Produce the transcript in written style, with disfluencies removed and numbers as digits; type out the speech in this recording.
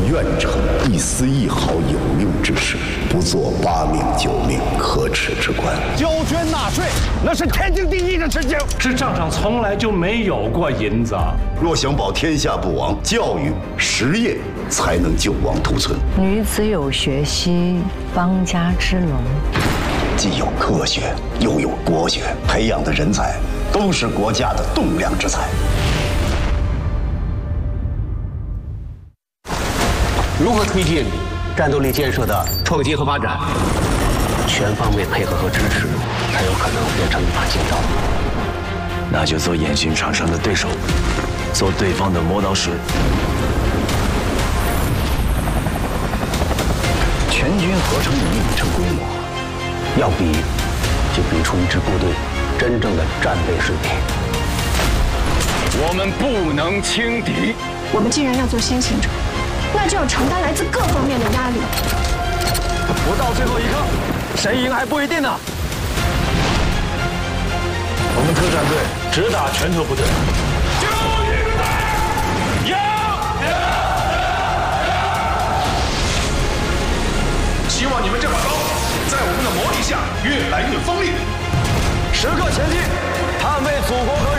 愿成一丝一毫有用之事，不做8命9命可耻之官。 交捐纳税，那是天经地义的事情。 这账上从来就没有过银子。 若想保天下不亡，教育实业才能救亡图存。 女子有学兮，邦家之隆。 既有科学，又有国学，培养的人才都是国家的栋梁之才。 如何推进战斗力建设的创新和发展？全方位配合和支持，才有可能变成一把剑刀。 那就做演训场上的对手，做对方的磨刀石。 全军合成一成规模， 要比就比出一支部队真正的战备水平。 我们不能轻敌。 我们既然要做先行者，那就要承担来自各方面的压力。 不到最后一刻，谁赢还不一定呢。 我们特战队只打拳头部队。就预备， 希望你们这把刀在我们的磨砺下越来越锋利。 时刻前进，捍卫祖国和